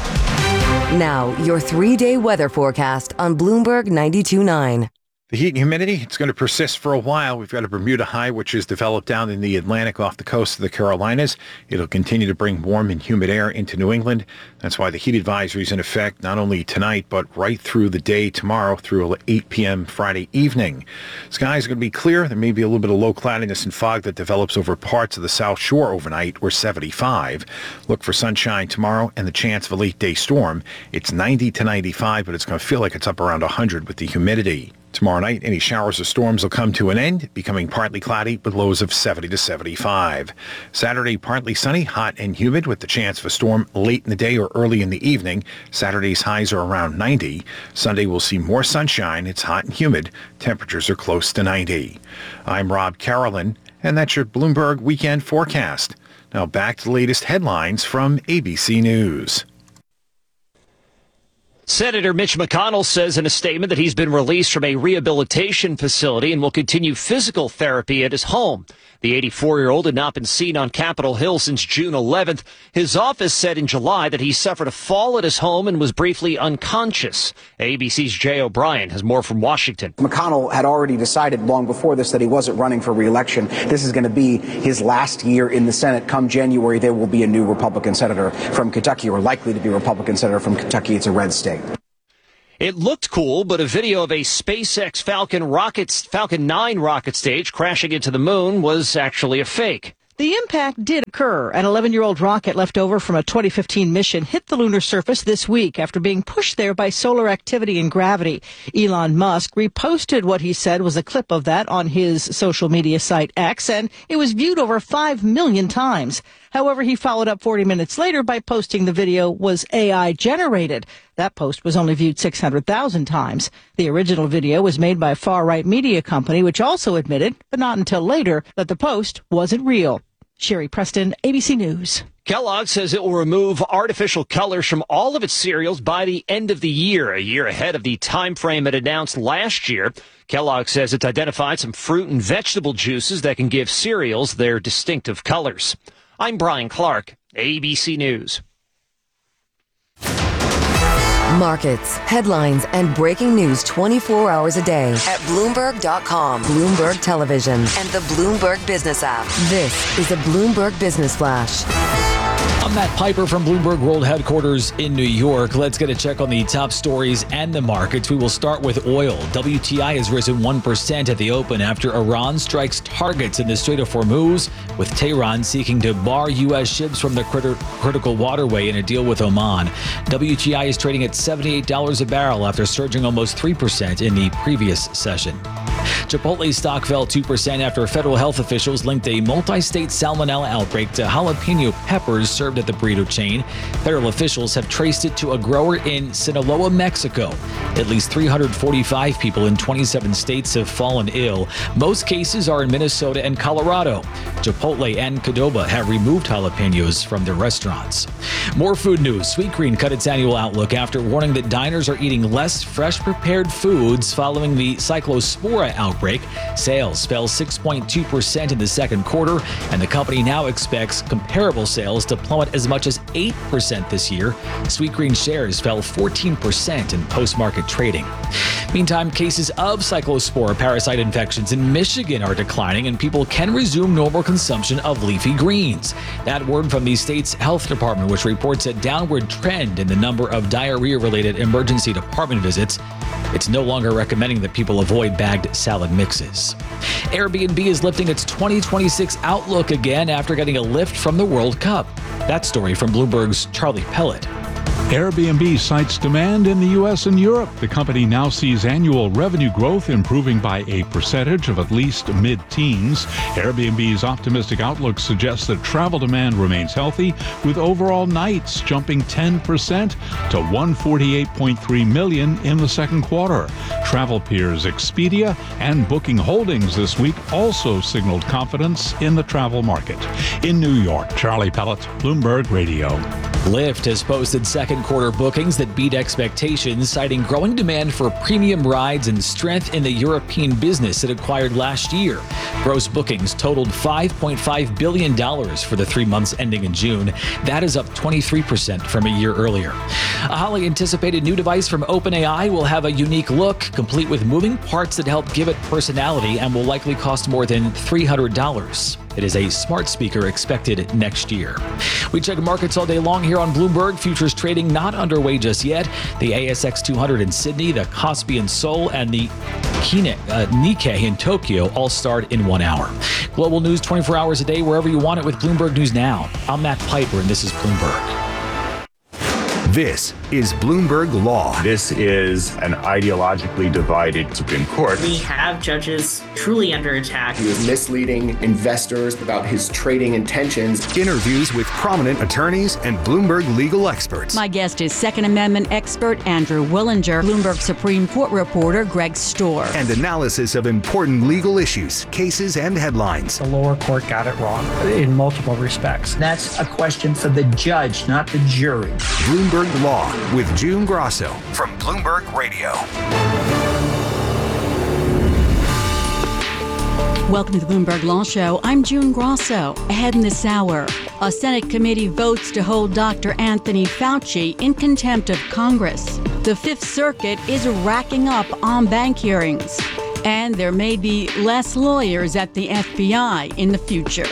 Now, your 3-day weather forecast on Bloomberg 92.9. The heat and humidity, it's going to persist for a while. We've got a Bermuda high, which is developed down in the Atlantic off the coast of the Carolinas. It'll continue to bring warm and humid air into New England. That's why the heat advisory is in effect not only tonight, but right through the day tomorrow through 8 p.m. Friday evening. Skies are going to be clear. There may be a little bit of low cloudiness and fog that develops over parts of the South Shore overnight. We're 75. Look for sunshine tomorrow and the chance of a late day storm. It's 90 to 95, but it's going to feel like it's up around 100 with the humidity. Tomorrow Tomorrow night, any showers or storms will come to an end, becoming partly cloudy with lows of 70 to 75. Saturday, partly sunny, hot and humid with the chance of a storm late in the day or early in the evening. Saturday's highs are around 90. Sunday will see more sunshine. It's hot and humid. Temperatures are close to 90. I'm Rob Carolyn, and that's your Bloomberg Weekend Forecast. Now back to the latest headlines from ABC News. Senator Mitch McConnell says in a statement that he's been released from a rehabilitation facility and will continue physical therapy at his home. The 84-year-old had not been seen on Capitol Hill since June 11th. His office said in July that he suffered a fall at his home and was briefly unconscious. ABC's Jay O'Brien has more from Washington. McConnell had already decided long before this that he wasn't running for re-election. This is going to be his last year in the Senate. Come January, there will be a new Republican senator from Kentucky, or likely to be a Republican senator from Kentucky. It's a red state. It looked cool, but a video of a SpaceX Falcon 9 rocket stage crashing into the moon was actually a fake. The impact did occur. An 11-year-old rocket left over from a 2015 mission hit the lunar surface this week after being pushed there by solar activity and gravity. Elon Musk reposted what he said was a clip of that on his social media site X, and it was viewed over 5 million times. However, he followed up 40 minutes later by posting the video was AI generated. That post was only viewed 600,000 times. The original video was made by a far-right media company, which also admitted, but not until later, that the post wasn't real. Sherry Preston, ABC News. Kellogg says it will remove artificial colors from all of its cereals by the end of the year, a year ahead of the time frame it announced last year. Kellogg says it's identified some fruit and vegetable juices that can give cereals their distinctive colors. I'm Brian Clark, ABC News. Markets, headlines, and breaking news 24 hours a day at Bloomberg.com, Bloomberg Television, and the Bloomberg Business app. This is a Bloomberg Business Flash. I'm Matt Piper from Bloomberg World Headquarters in New York. Let's get a check on the top stories and the markets. We will start with oil. WTI has risen 1% at the open after Iran strikes targets in the Strait of Hormuz, with Tehran seeking to bar U.S. ships from the critical waterway in a deal with Oman. WTI is trading at $78 a barrel after surging almost 3% in the previous session. Chipotle stock fell 2% after federal health officials linked a multi-state salmonella outbreak to jalapeno peppers served at the burrito chain. Federal officials have traced it to a grower in Sinaloa, Mexico. At least 345 people in 27 states have fallen ill. Most cases are in Minnesota and Colorado. Chipotle and Qdoba have removed jalapenos from their restaurants. More food news. Sweetgreen cut its annual outlook after warning that diners are eating less fresh prepared foods following the Cyclospora outbreak. Sales fell 6.2% in the second quarter, and the company now expects comparable sales to plummet as much as 8% this year. Sweetgreen shares fell 14% in post-market trading. Meantime, cases of Cyclospora parasite infections in Michigan are declining, and people can resume normal consumption of leafy greens. That word from the state's health department, which reports a downward trend in the number of diarrhea-related emergency department visits. It's no longer recommending that people avoid bagged salad mixes. Airbnb is lifting its 2026 outlook again after getting a lift from the World Cup. That story from Bloomberg's Charlie Pellet. Airbnb cites demand in the U.S. and Europe. The company now sees annual revenue growth improving by a percentage of at least mid-teens. Airbnb's optimistic outlook suggests that travel demand remains healthy, with overall nights jumping 10% to 148.3 million in the second quarter. Travel peers Expedia and Booking Holdings this week also signaled confidence in the travel market. In New York, Charlie Pellet, Bloomberg Radio. Lyft has posted second quarter bookings that beat expectations, citing growing demand for premium rides and strength in the European business it acquired last year. Gross bookings totaled $5.5 billion for the 3 months ending in June. That is up 23% from a year earlier. A highly anticipated new device from OpenAI will have a unique look, complete with moving parts that help give it personality, and will likely cost more than $300. It is a smart speaker expected next year. We check markets all day long here on Bloomberg. Futures trading not underway just yet. The ASX 200 in Sydney, the Kospi in Seoul, and the Nikkei in Tokyo all start in 1 hour. Global news 24 hours a day, wherever you want it with Bloomberg News Now. I'm Matt Piper, and this is Bloomberg. This is Bloomberg Law. This is an ideologically divided Supreme Court. We have judges truly under attack. He was misleading investors about his trading intentions. Interviews with prominent attorneys and Bloomberg legal experts. My guest is Second Amendment expert Andrew Willinger, Bloomberg Supreme Court reporter Greg Storr. And analysis of important legal issues, cases, and headlines. The lower court got it wrong in multiple respects. That's a question for the judge, not the jury. Bloomberg Law with June Grosso from Bloomberg Radio. Welcome to the Bloomberg Law Show. I'm June Grosso. Ahead in this hour, a Senate committee votes to hold Dr. Anthony Fauci in contempt of Congress. The Fifth Circuit is racking up on bank hearings. And there may be less lawyers at the FBI in the future.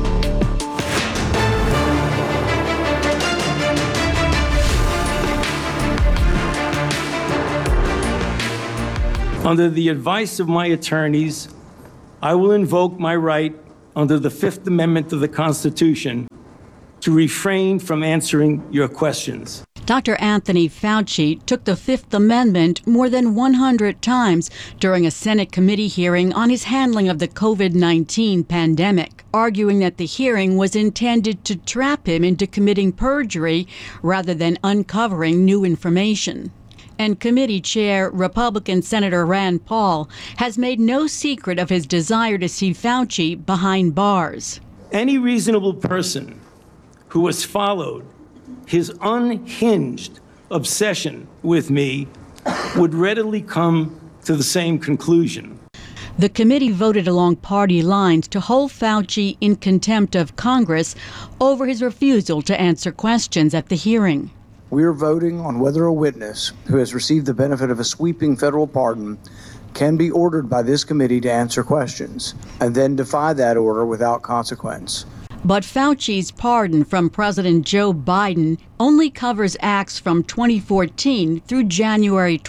Under the advice of my attorneys, I will invoke my right under the Fifth Amendment of the Constitution to refrain from answering your questions. Dr. Anthony Fauci took the Fifth Amendment more than 100 times during a Senate committee hearing on his handling of the COVID-19 pandemic, arguing that the hearing was intended to trap him into committing perjury rather than uncovering new information. And committee chair Republican Senator Rand Paul has made no secret of his desire to see Fauci behind bars. Any reasonable person who has followed his unhinged obsession with me would readily come to the same conclusion. The committee voted along party lines to hold Fauci in contempt of Congress over his refusal to answer questions at the hearing. We are voting on whether a witness who has received the benefit of a sweeping federal pardon can be ordered by this committee to answer questions and then defy that order without consequence. But Fauci's pardon from President Joe Biden only covers acts from 2014 through January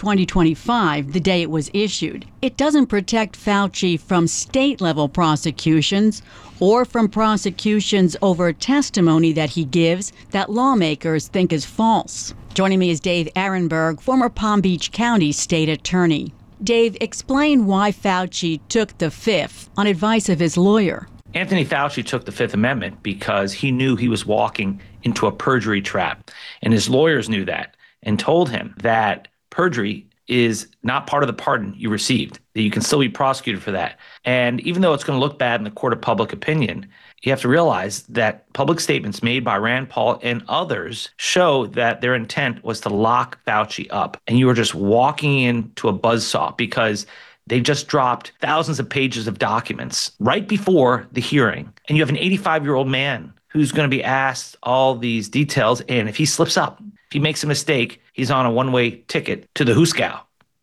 2025, the day it was issued. It doesn't protect Fauci from state-level prosecutions or from prosecutions over testimony that he gives that lawmakers think is false. Joining me is Dave Arenberg, former Palm Beach County state attorney. Dave, explain why Fauci took the Fifth on advice of his lawyer. Anthony Fauci took the Fifth Amendment because he knew he was walking into a perjury trap. And his lawyers knew that and told him that perjury is not part of the pardon you received, that you can still be prosecuted for that. And even though it's going to look bad in the court of public opinion, you have to realize that public statements made by Rand Paul and others show that their intent was to lock Fauci up. And you were just walking into a buzzsaw because they just dropped thousands of pages of documents right before the hearing. And you have an 85-year-old man who's going to be asked all these details. And if he slips up, if he makes a mistake, he's on a one-way ticket to the Hooskow.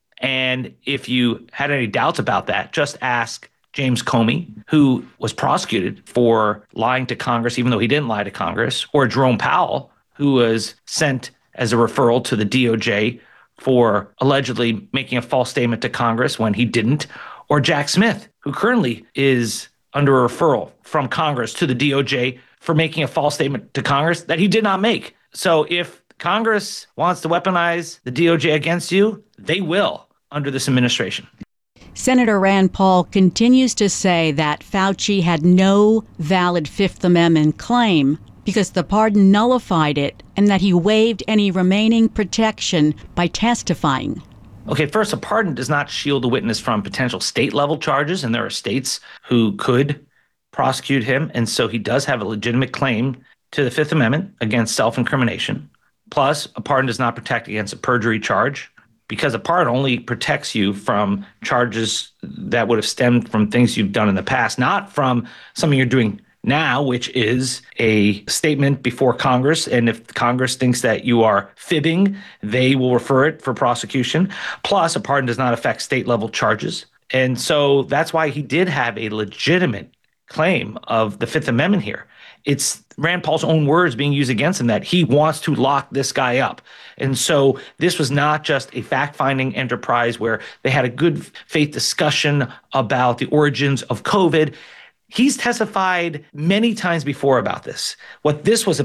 And if you had any doubts about that, just ask James Comey, who was prosecuted for lying to Congress, even though he didn't lie to Congress, or Jerome Powell, who was sent as a referral to the DOJ for allegedly making a false statement to Congress when he didn't, or Jack Smith, who currently is under a referral from Congress to the DOJ for making a false statement to Congress that he did not make. So if Congress wants to weaponize the DOJ against you, they will under this administration. Senator Rand Paul continues to say that Fauci had no valid Fifth Amendment claim because the pardon nullified it and that he waived any remaining protection by testifying. Okay, first, a pardon does not shield a witness from potential state-level charges, and there are states who could prosecute him, and so he does have a legitimate claim to the Fifth Amendment against self-incrimination. Plus, a pardon does not protect against a perjury charge because a pardon only protects you from charges that would have stemmed from things you've done in the past, not from something you're doing now, which is a statement before Congress. And if Congress thinks that you are fibbing, they will refer it for prosecution. Plus, a pardon does not affect state-level charges. And so that's why he did have a legitimate claim of the Fifth Amendment here. It's Rand Paul's own words being used against him that he wants to lock this guy up. And so this was not just a fact-finding enterprise where they had a good faith discussion about the origins of COVID. He's testified many times before about this. What this was about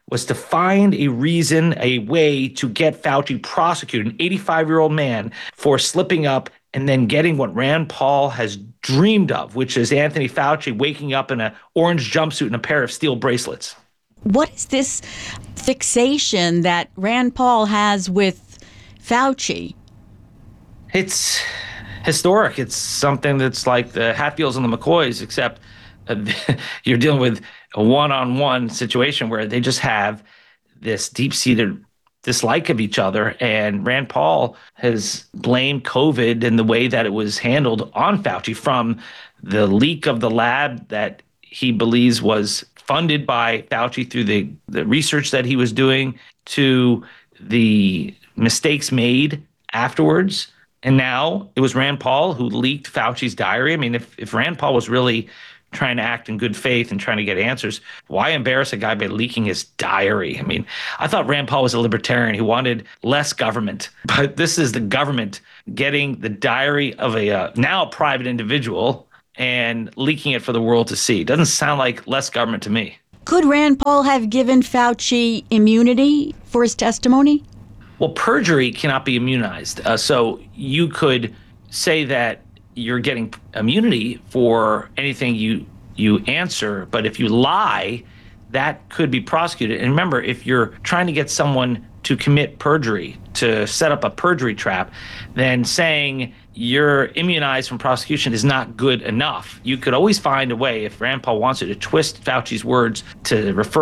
was to find a reason, a way to get Fauci prosecuted, an 85-year-old man, for slipping up and then getting what Rand Paul has dreamed of, which is Anthony Fauci waking up in an orange jumpsuit and a pair of steel bracelets. What is this fixation that Rand Paul has with Fauci? It's historic. It's something that's like the Hatfields and the McCoys, except you're dealing with a one-on-one situation where they just have this deep-seated dislike of each other. And Rand Paul has blamed COVID and the way that it was handled on Fauci, from the leak of the lab that he believes was funded by Fauci through the research that he was doing, to the mistakes made afterwards. And now it was Rand Paul who leaked Fauci's diary. I mean, if Rand Paul was really trying to act in good faith and trying to get answers, why embarrass a guy by leaking his diary? I mean, I thought Rand Paul was a libertarian. He wanted less government, but this is the government getting the diary of a now private individual and leaking it for the world to see. Doesn't sound like less government to me. Could Rand Paul have given Fauci immunity for his testimony? Well, perjury cannot be immunized. So you could say that you're getting immunity for anything you answer, but if you lie, that could be prosecuted. And remember, if you're trying to get someone to commit perjury, to set up a perjury trap, then saying you're immunized from prosecution is not good enough. You could always find a way, if Rand Paul wants to twist Fauci's words to refer